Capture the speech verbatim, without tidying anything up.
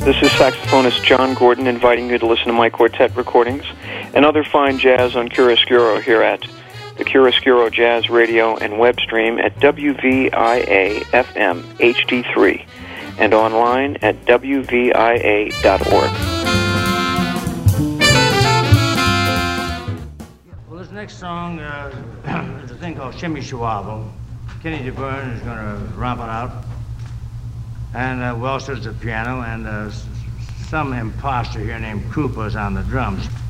This is saxophonist John Gordon inviting you to listen to my quartet recordings and other fine jazz on Chiaroscuro here at the Chiaroscuro Jazz Radio and web stream at W V I A F M H D three and online at W V I A dot org. Well, this next song uh, is a thing called Shimmy Shawabo. Kenny DeBurn is going to romp it out. And uh, Welsh is the piano, and uh, some imposter here named Krupa is on the drums.